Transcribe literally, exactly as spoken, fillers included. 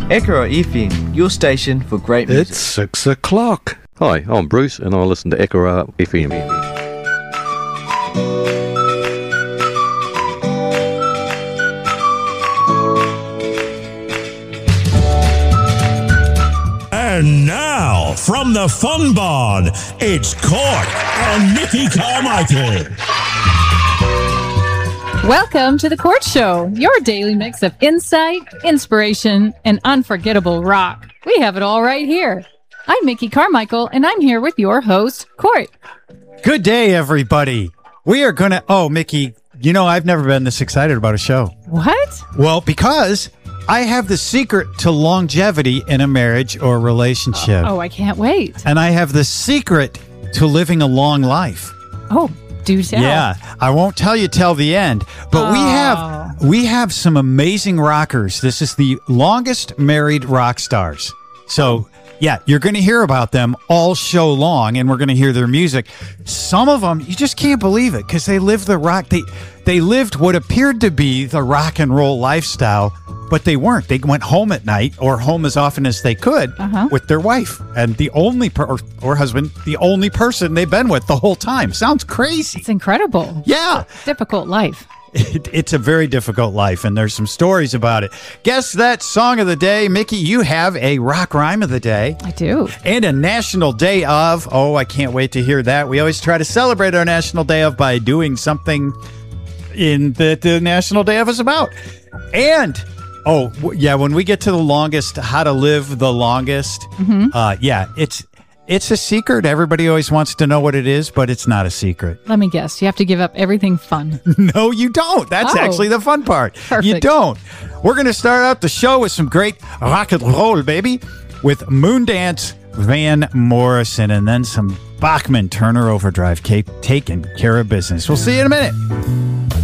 Echo F M, your station for great music. It's six o'clock. Hi, I'm Bruce, and I listen to Echo F M. And now, from the Fun Barn, it's Court and Mickey Carmichael. Welcome to The Court Show, your daily mix of insight, inspiration, and unforgettable rock. We have it all right here. I'm Mickey Carmichael, and I'm here with your host, Court. Good day, everybody. We are going to... Oh, Mickey, you know, I've never been this excited about a show. What? Well, because I have the secret to longevity in a marriage or relationship. Oh, I can't wait. And I have the secret to living a long life. Oh, do tell. Yeah, I won't tell you till the end, but oh. we have we have some amazing rockers. This is the longest married rock stars. So, yeah, you're going to hear about them all show long, and we're going to hear their music. Some of them, you just can't believe it, because they lived the rock. They they lived what appeared to be the rock and roll lifestyle, but they weren't. They went home at night, or home as often as they could, uh-huh. with their wife and the only per- or, or husband, the only person they've been with the whole time. Sounds crazy. It's incredible. Yeah. Difficult life. It, it's a very difficult life, and there's some stories about it. Guess that song of the day. Mickey, you have a rock rhyme of the day. I do. And a national day of. Oh, I can't wait to hear that. We always try to celebrate our national day of by doing something in that the national day of is about. And, oh, w- yeah, when we get to the longest, how to live the longest, Mm-hmm. uh, yeah, it's it's a secret. Everybody always wants to know what it is, but it's not a secret. Let me guess. You have to give up everything fun. No, you don't. That's Oh. actually the fun part. Perfect. You don't. We're going to start out the show with some great rock and roll, baby, with Moondance, Van Morrison, and then some Bachman Turner Overdrive, taking care of business. We'll see you in a minute.